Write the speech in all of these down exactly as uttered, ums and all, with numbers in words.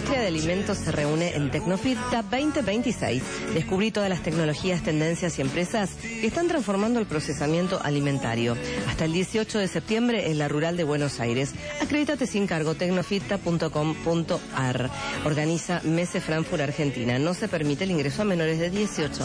industria de alimentos se reúne en Tecnofita veinte veintiséis. Descubrí todas las tecnologías, tendencias y empresas que están transformando el procesamiento alimentario. Hasta el dieciocho de septiembre en la Rural de Buenos Aires. Acredítate sin cargo, tecnofita punto com punto ar. Organiza Mese Frankfurt Argentina. No se permite el ingreso a menores de dieciocho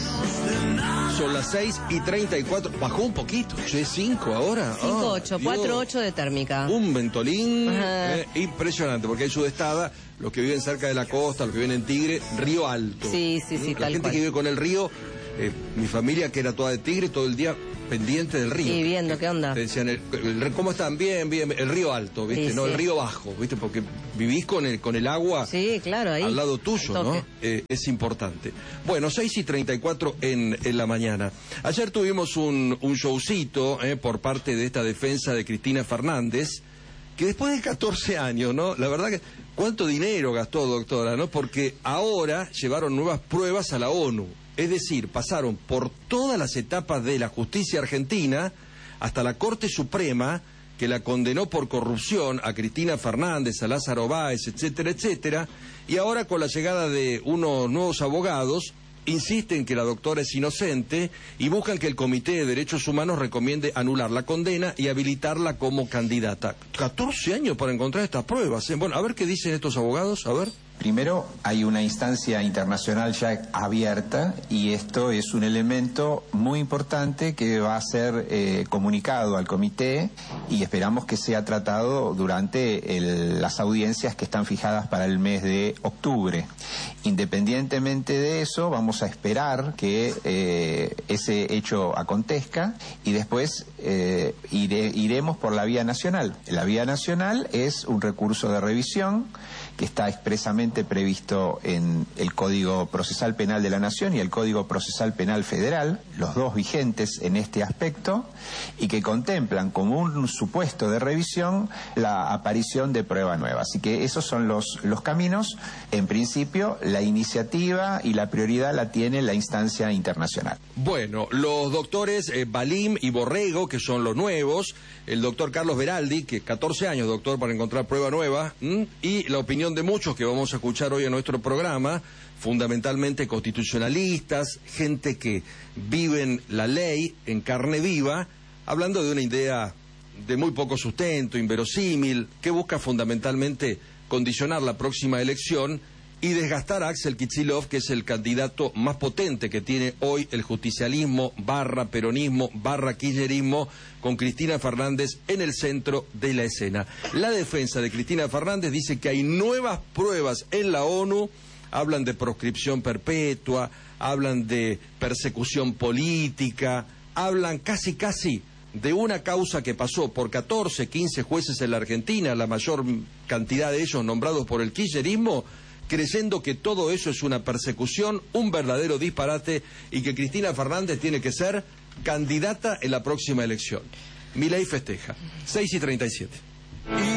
años. Son las seis y treinta y cuatro. Bajó un poquito, che, cinco ahora. cinco ocho, cuatro ocho de térmica. Un ventolín eh, impresionante, porque hay sudestada, los que viven cerca de la costa, los que viven en Tigre, Río Alto. Sí, sí, sí, La tal gente cual. que vive con el río, eh, mi familia que era toda de Tigre, todo el día pendiente del río. Y viendo, ¿qué onda? Te decían, el, el, ¿cómo están? Bien, bien, el río alto, ¿viste? Sí, no, sí. el río bajo, ¿viste? Porque vivís con el, con el agua Sí, claro, ahí. al lado tuyo, al ¿no? toque. Eh, es importante. Bueno, seis y treinta y cuatro en, en la mañana. Ayer tuvimos un, un showcito eh, por parte de esta defensa de Cristina Fernández, que después de catorce años, ¿no? La verdad que, ¿cuánto dinero gastó, doctora, no? Porque ahora llevaron nuevas pruebas a la ONU. Es decir, pasaron por todas las etapas de la justicia argentina hasta la Corte Suprema, que la condenó por corrupción a Cristina Fernández, a Lázaro Báez, etcétera, etcétera, y ahora con la llegada de unos nuevos abogados, insisten que la doctora es inocente y buscan que el Comité de Derechos Humanos recomiende anular la condena y habilitarla como candidata. catorce años para encontrar estas pruebas, ¿eh? Bueno, a ver qué dicen estos abogados, a ver. Primero, hay una instancia internacional ya abierta y esto es un elemento muy importante que va a ser eh, comunicado al comité y esperamos que sea tratado durante el, las audiencias que están fijadas para el mes de octubre. Independientemente de eso, vamos a esperar que eh, ese hecho acontezca y después eh, ire, iremos por la vía nacional. La vía nacional es un recurso de revisión que está expresamente previsto en el Código Procesal Penal de la Nación y el Código Procesal Penal Federal, los dos vigentes en este aspecto, y que contemplan como un supuesto de revisión la aparición de prueba nueva. Así que esos son los, los caminos. En principio, la iniciativa y la prioridad la tiene la instancia internacional. Bueno, los doctores eh, Balim y Borrego, que son los nuevos, el doctor Carlos Beraldi, que catorce años, doctor, para encontrar prueba nueva, ¿m? Y la opinión de muchos que vamos a escuchar hoy en nuestro programa, fundamentalmente constitucionalistas, gente que viven la ley en carne viva, hablando de una idea de muy poco sustento, inverosímil, que busca fundamentalmente condicionar la próxima elección y desgastar a Axel Kicillof, que es el candidato más potente que tiene hoy el justicialismo barra peronismo barra kirchnerismo, con Cristina Fernández en el centro de la escena. La defensa de Cristina Fernández dice que hay nuevas pruebas en la ONU, hablan de proscripción perpetua, hablan de persecución política, hablan casi casi de una causa que pasó por catorce, quince jueces en la Argentina, la mayor cantidad de ellos nombrados por el kirchnerismo, creyendo que todo eso es una persecución, un verdadero disparate, y que Cristina Fernández tiene que ser candidata en la próxima elección. Milei festeja. seis y treinta y siete.